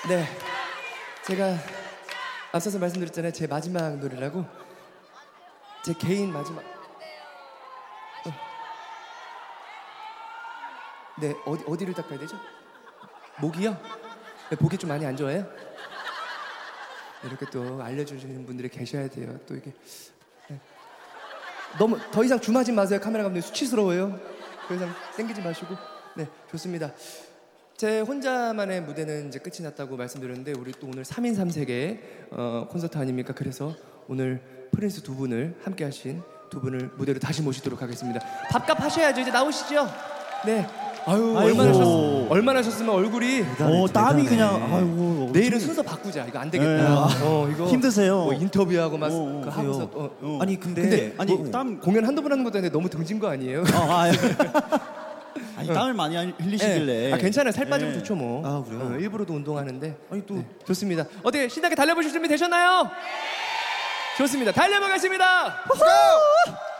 네, 제가 앞서서 말씀드렸잖아요. 제 마지막 노래라고. 제 개인 마지막. 네, 어디를 닦아야 되죠? 목이요? 네, 목이 좀 많이 안 좋아요? 이렇게 또 알려주시는 분들이 계셔야 돼요. 또 이게 네. 너무 더 이상 줌하지 마세요. 카메라 감독님 수치스러워요. 더 이상 땡기지 마시고. 네, 좋습니다. 제 혼자만의 무대는 이제 끝이 났다고 말씀드렸는데 우리 또 오늘 3인 3색의 콘서트 아닙니까? 그래서 오늘 프린스 두 분을 함께 하신 두 분을 무대로 다시 모시도록 하겠습니다. 밥값 하셔야죠. 이제 나오시죠. 네. 아유, 얼마나 하셨으면 얼굴이 땀이 그냥 아이고. 내일은 순서 바꾸자. 이거 안 되겠다. 이거 힘드세요. 뭐 인터뷰하고 막 그 하고서 아니 근데 아니 뭐, 땀 공연 한두 번 하는 것도 아닌데 너무 등진 거 아니에요? 아니 땀을 많이 흘리시길래. 네. 괜찮아요. 살 빠지면 좋죠 뭐. 아 그래요? 일부러도 운동하는데. 아니 또 좋습니다. 어떻게 신나게 달려보실 준비 되셨나요? 좋습니다. 달려보겠습니다. Go!